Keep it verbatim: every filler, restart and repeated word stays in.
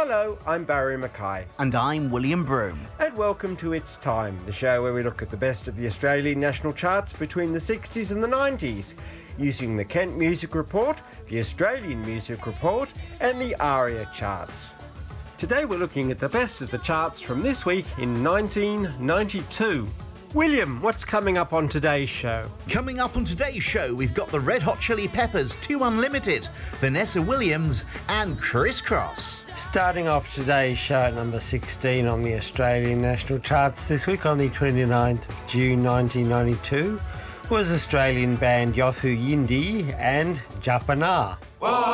Hello, I'm Barry Mackay. And I'm William Broome. And welcome to It's Time, the show where we look at the best of the Australian national charts between the sixties and the nineties, using the Kent Music Report, the Australian Music Report, and the ARIA charts. Today we're looking at the best of the charts from this week in nineteen ninety-two. William, what's coming up on today's show? Coming up on today's show, we've got the Red Hot Chili Peppers, two Unlimited, Vanessa Williams, and Criss Cross. Starting off today's show at number sixteen on the Australian national charts this week on the twenty-ninth of June nineteen ninety-two was Australian band Yothu Yindi and Japana.